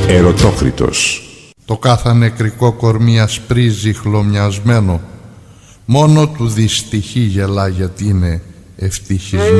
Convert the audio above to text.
Ερωτόκριτος. Το κάθε νεκρικό κορμί ασπρίζει χλωμιασμένο. Μόνο του δυστυχή γελά γιατί είναι ευτυχισμένο.